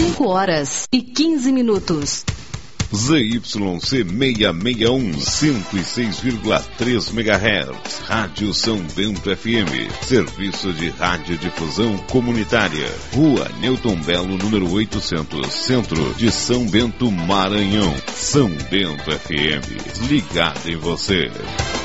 5h15. ZYC 661, 106,3 MHz, Rádio São Bento FM, serviço de radiodifusão comunitária, Rua Newton Belo, número 800, Centro de São Bento, Maranhão. São Bento FM, ligado em você.